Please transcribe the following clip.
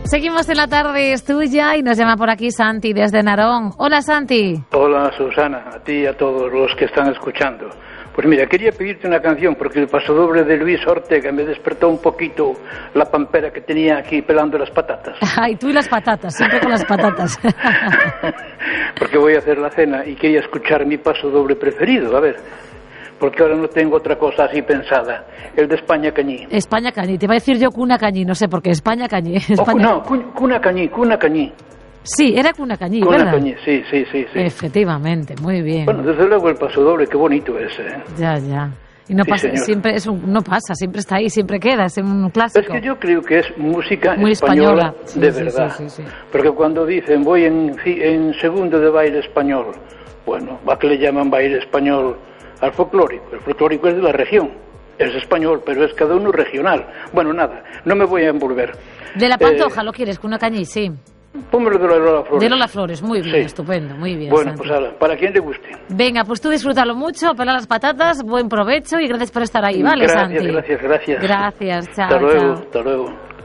Seguimos en la tarde, es tuya y nos llama por aquí Santi desde Narón. Hola Santi. Hola Susana, a ti y a todos los que están escuchando. Pues mira, quería pedirte una canción porque el pasodoble de Luis Ortega me despertó un poquito la pampera que tenía aquí pelando las patatas. Ay, tú y las patatas, siempre con las patatas. Porque voy a hacer la cena y quería escuchar mi pasodoble preferido, a ver. Porque ahora no tengo otra cosa así pensada. El de España Cañí. España Cañí, te iba a decir yo Cuna Cañí, no sé por qué, España Cañí. España... No, Cuna Cañí. Sí, era Cuna Cañí, Cuna ¿verdad? Cañí, sí. Efectivamente, muy bien. Bueno, desde luego el pasodoble, qué bonito es, ¿eh? Ya. Y no Sí, pasa, señor. siempre no pasa, siempre está ahí, siempre queda, es un clásico. Es que yo creo que es música muy española sí, de sí, verdad. Sí. Porque cuando dicen voy en segundo de baile español, bueno, ¿a qué le llaman baile español al folclórico? El folclórico es de la región, es español, pero es cada uno regional. Bueno, nada, no me voy a envolver. De la Pantoja, ¿lo quieres? Cuna Cañí, sí. Pónmelo de Lola Flores. De Lola Flores, muy bien, Sí. Estupendo, muy bien. Bueno, Santi. pues ahora, para quien le guste. Venga, pues tú disfrútalo mucho, pela las patatas, buen provecho y gracias por estar ahí, ¿vale, Santi? Gracias. Gracias, chao. Hasta luego, chao. hasta luego.